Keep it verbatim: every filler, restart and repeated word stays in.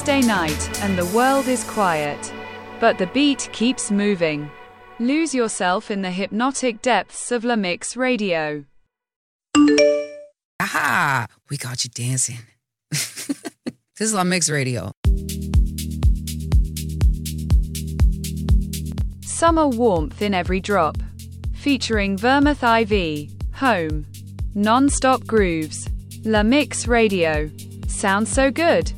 Thursday night, and the world is quiet. But the beat keeps moving. Lose yourself in the hypnotic depths of La Mix Radio. Aha! We got you dancing. This is La Mix Radio. Summer warmth in every drop. Featuring Vermouth I V, Home. Non-stop grooves. La Mix Radio. Sounds so good.